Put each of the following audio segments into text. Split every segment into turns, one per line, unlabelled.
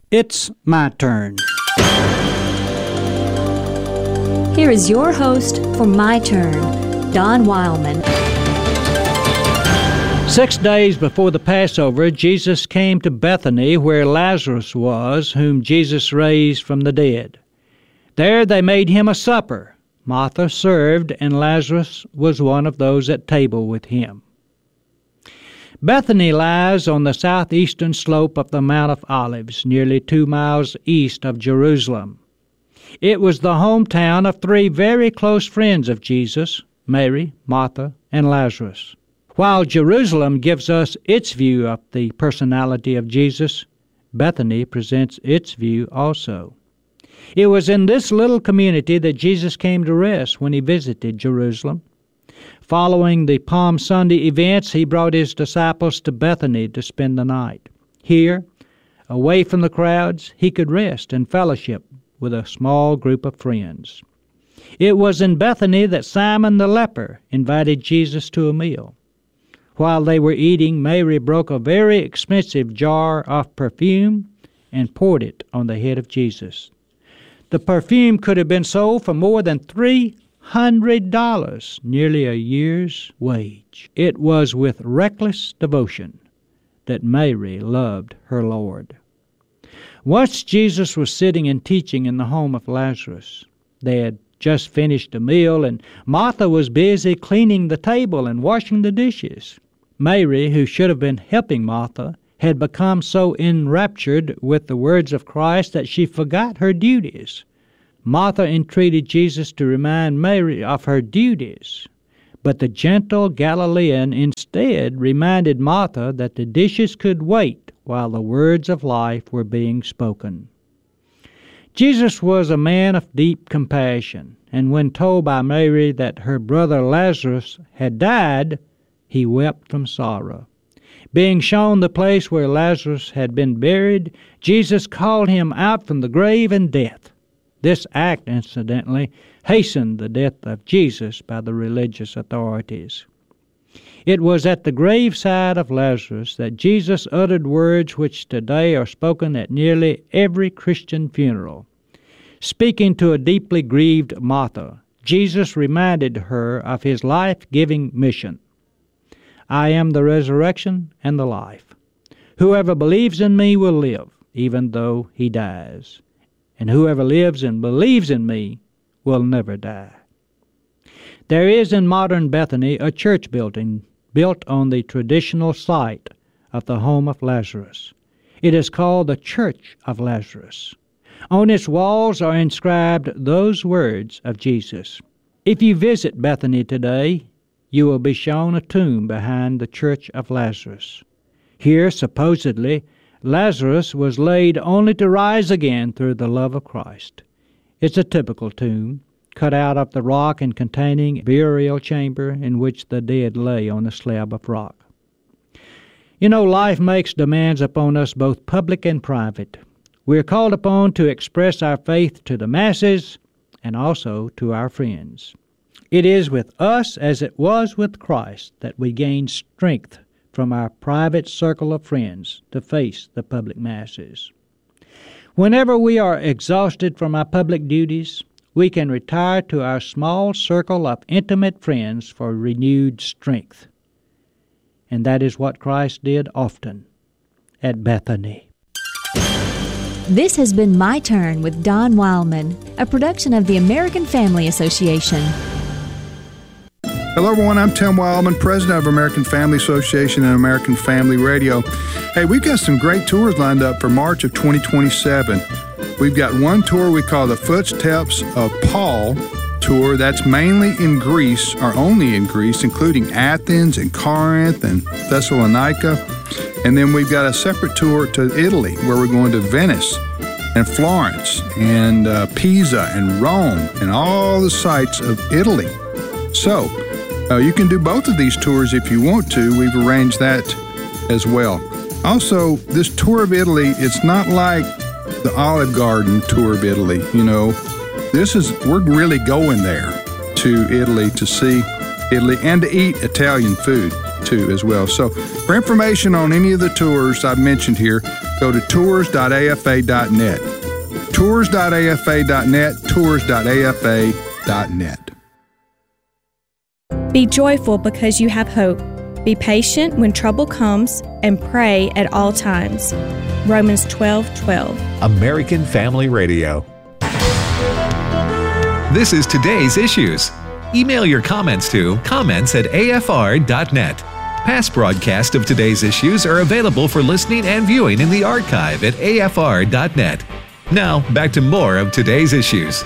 It's my turn.
Here is your host for My Turn, Don Wildman.
6 days before the Passover, Jesus came to Bethany, where Lazarus was, whom Jesus raised from the dead. There they made him a supper. Martha served, and Lazarus was one of those at table with him. Bethany lies on the southeastern slope of the Mount of Olives, nearly 2 miles east of Jerusalem. It was the hometown of 3 very close friends of Jesus, Mary, Martha, and Lazarus. While Jerusalem gives us its view of the personality of Jesus, Bethany presents its view also. It was in this little community that Jesus came to rest when he visited Jerusalem. Following the Palm Sunday events, he brought his disciples to Bethany to spend the night. Here, away from the crowds, he could rest and fellowship with a small group of friends. It was in Bethany that Simon the leper invited Jesus to a meal. While they were eating, Mary broke a very expensive jar of perfume and poured it on the head of Jesus. The perfume could have been sold for more than $300, nearly a year's wage. It was with reckless devotion that Mary loved her Lord. Once Jesus was sitting and teaching in the home of Lazarus. They had just finished a meal, and Martha was busy cleaning the table and washing the dishes. Mary, who should have been helping Martha, had become so enraptured with the words of Christ that she forgot her duties. Martha entreated Jesus to remind Mary of her duties, but the gentle Galilean instead reminded Martha that the dishes could wait while the words of life were being spoken. Jesus was a man of deep compassion, and when told by Mary that her brother Lazarus had died, he wept from sorrow. Being shown the place where Lazarus had been buried, Jesus called him out from the grave and death. This act, incidentally, hastened the death of Jesus by the religious authorities. It was at the graveside of Lazarus that Jesus uttered words which today are spoken at nearly every Christian funeral. Speaking to a deeply grieved Martha, Jesus reminded her of his life-giving mission. I am the resurrection and the life. Whoever believes in me will live, even though he dies. And whoever lives and believes in me will never die. There is in modern Bethany a church building built on the traditional site of the home of Lazarus. It is called the Church of Lazarus. On its walls are inscribed those words of Jesus. If you visit Bethany today, you will be shown a tomb behind the Church of Lazarus. Here, supposedly, Lazarus was laid only to rise again through the love of Christ. It's a typical tomb, cut out of the rock and containing a burial chamber in which the dead lay on a slab of rock. You know, life makes demands upon us both public and private. We are called upon to express our faith to the masses and also to our friends. It is with us as it was with Christ that we gain strength from our private circle of friends to face the public masses. Whenever we are exhausted from our public duties, we can retire to our small circle of intimate friends for renewed strength. And that is what Christ did often at Bethany.
This has been My Turn with Don Wildman, a production of the American Family Association.
Hello, everyone. I'm Tim Wildman, president of American Family Association and American Family Radio. Hey, we've got some great tours lined up for March of 2027. We've got one tour we call the Footsteps of Paul tour. That's mainly in Greece, or only in Greece, including Athens and Corinth and Thessalonica. And then we've got a separate tour to Italy, where we're going to Venice and Florence and Pisa and Rome and all the sites of Italy. So, you can do both of these tours if you want to. We've arranged that as well. Also, this tour of Italy, it's not like the Olive Garden tour of Italy. You know, we're really going there to Italy to see Italy and to eat Italian food too as well. So for information on any of the tours I've mentioned here, go to tours.afa.net. Tours.afa.net, tours.afa.net.
Be joyful because you have hope. Be patient when trouble comes, and pray at all times. Romans 12:12.
American Family Radio. This is Today's Issues. Email your comments to comments@afr.net. Past broadcasts of Today's Issues are available for listening and viewing in the archive at afr.net. Now, back to more of Today's Issues.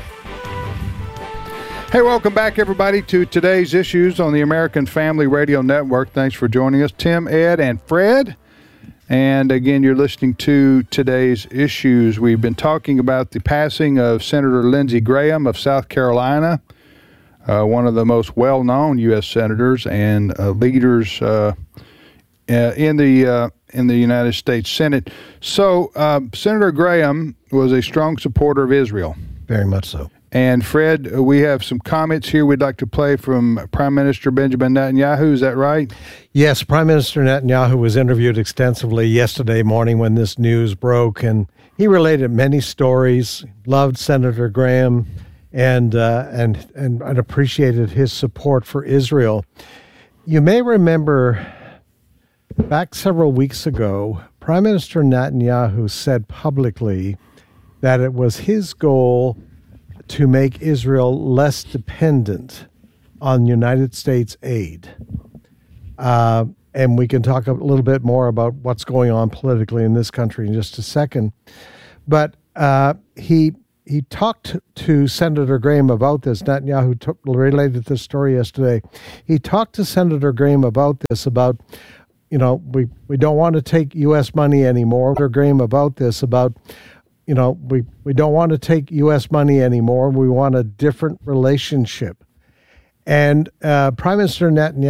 Hey, welcome back, everybody, to Today's Issues on the American Family Radio Network. Thanks for joining us, Tim, Ed, and Fred. And again, you're listening to Today's Issues. We've been talking about the passing of Senator Lindsey Graham of South Carolina, one of the most well-known U.S. senators and leaders in the United States Senate. So, Senator Graham was a strong supporter of Israel.
Very much so.
And Fred, we have some comments here we'd like to play from Prime Minister Benjamin Netanyahu. Is that right?
Yes, Prime Minister Netanyahu was interviewed extensively yesterday morning when this news broke, and he related many stories, loved Senator Graham, and appreciated his support for Israel. You may remember back several weeks ago, Prime Minister Netanyahu said publicly that it was his goal to make Israel less dependent on United States aid. And we can talk a little bit more about what's going on politically in this country in just a second. But he talked to Senator Graham about this. Netanyahu related this story yesterday. He talked to Senator Graham about this, about, we don't want to take U.S. money anymore. Senator Graham about this, about, we don't want to take U.S. money anymore. We want a different relationship. And Prime Minister Netanyahu